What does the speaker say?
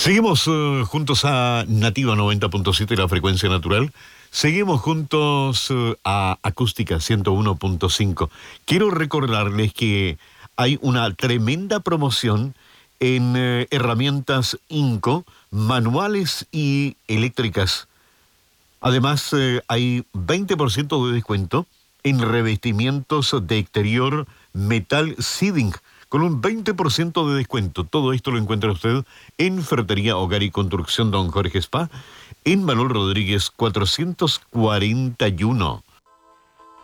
Seguimos juntos a Nativa 90.7, la frecuencia natural. Seguimos juntos a Acústica 101.5. Quiero recordarles que hay una tremenda promoción en herramientas Inco, manuales y eléctricas. Además, hay 20% de descuento en revestimientos de exterior metal seeding, con un 20% de descuento. Todo esto lo encuentra usted en Ferretería Hogar y Construcción Don Jorge Spa, en Manuel Rodríguez 441.